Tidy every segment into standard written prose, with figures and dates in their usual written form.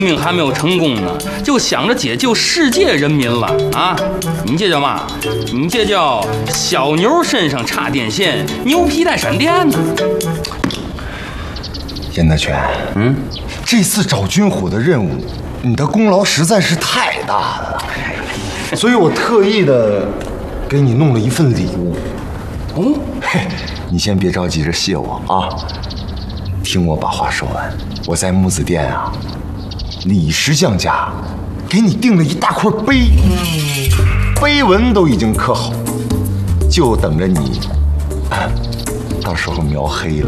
命还没有成功呢，就想着解救世界人民了啊！你这叫嘛？你这叫小牛身上插电线，牛皮带闪电呢。 严德全，这次找军火的任务，你的功劳实在是太大了，所以我特意的给你弄了一份礼物。 哦， 嘿，你先别着急着谢我啊，听我把话说完。我在木子店啊，李石匠家给你订了一大块碑，碑文都已经刻好，就等着你，到时候描黑了。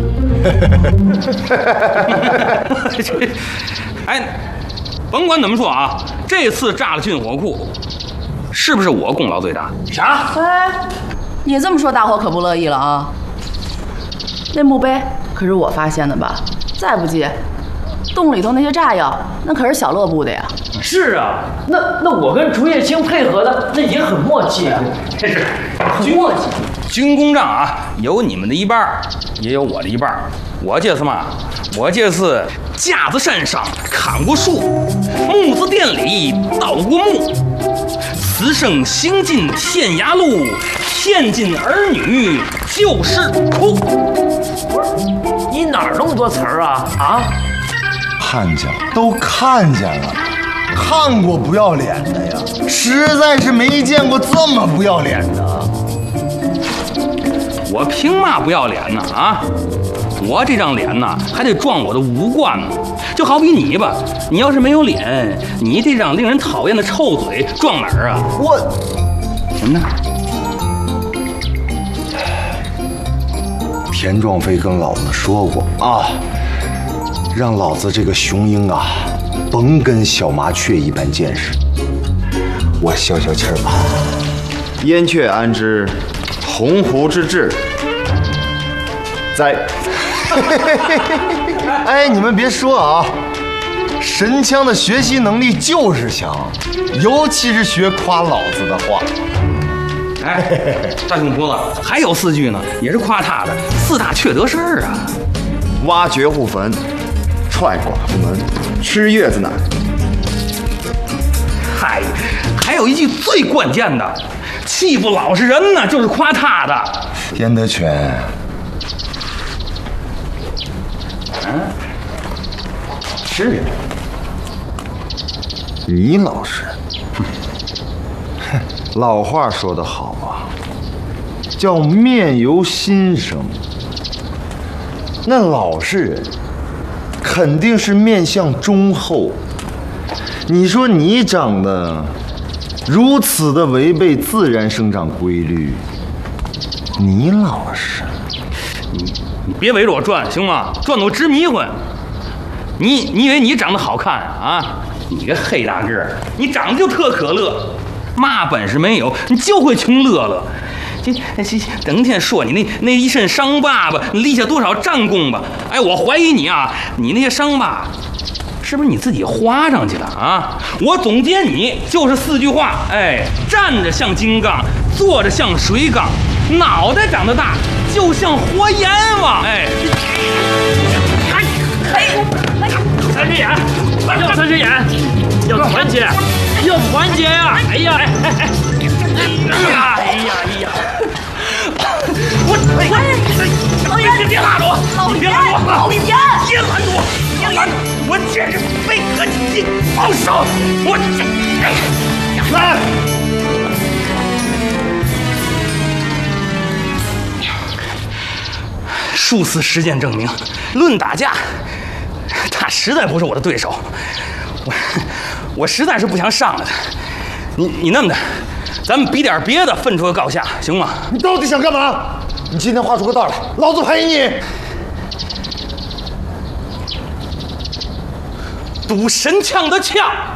哎，甭管怎么说啊，这次炸了军火库，是不是我功劳最大？ 啥？ 哎，你这么说，大伙可不乐意了啊。那墓碑可是我发现的吧？再不济，洞里头那些炸药，那可是小乐布的呀。 是啊，那我跟竹叶青配合的那也很默契啊，这是很默契。 军功章啊，有你们的一半，也有我的一半。我这是嘛？我这是架子山上砍过树，木子店里盗过墓，此生行尽天涯路，天津儿女就是哭。 不是，你哪儿那么多词儿啊？啊？ 看见了，都看见了，看过不要脸的呀，实在是没见过这么不要脸的。 我凭嘛不要脸呢？啊，我这张脸呢，还得装我的五官呢。就好比你吧，你要是没有脸，你这张令人讨厌的臭嘴装哪儿啊？ 我什么呢？ 田壮飞跟老子说过啊，让老子这个雄鹰啊，甭跟小麻雀一般见识。我消消气儿吧。 燕雀安知鸿鹄之志哉？ 哎，你们别说啊，神枪的学习能力就是强，尤其是学夸老子的话。 哎，大兄婆子还有4句呢，也是夸他的4大缺德事儿啊。 挖掘户坟，踹寡妇门，吃月子奶。 嗨，还有一句最关键的，欺负老实人呢，就是夸他的。 严德全， 是你老实。老话说得好啊，叫面由心生。那老实人肯定是面相忠厚。你说你长得如此的违背自然生长规律，你老实？ 你别围着我转行吗？转得我直迷糊。你以为你长得好看啊？你个黑大个儿，你长得就特可乐。嘛本事没有，你就会穷乐乐。这整天说你那一身伤疤吧，立下多少战功吧？哎，我怀疑你啊，你那些伤疤，是不是你自己画上去的啊？我总结你就是4句话，哎，站着像金刚，坐着像水缸，脑袋长得大就像活阎王，哎。 3只眼，要3只眼，要团结，要团结呀！哎呀，你别拉着我！你别拉着我！老严，别拦着我！别拦着我！我简直非和你放手！我来。 数次实践证明，论打架，他实在不是我的对手。我实在是不想伤了他。你那么的，咱们比点别的，分出个高下，行吗？ 你到底想干嘛？你今天画出个道来，老子陪你。 赌神枪的枪。